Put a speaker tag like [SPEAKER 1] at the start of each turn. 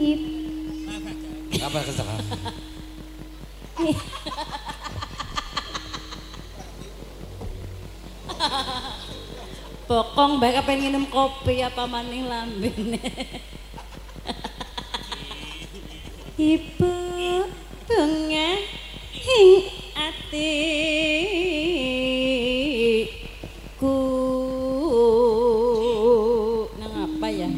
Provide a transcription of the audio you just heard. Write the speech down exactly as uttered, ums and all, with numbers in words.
[SPEAKER 1] Ip.
[SPEAKER 2] Apa kesalahan?
[SPEAKER 1] Bokong bae kepen minum kopi apa maning lambene. Ibu bunga ing ati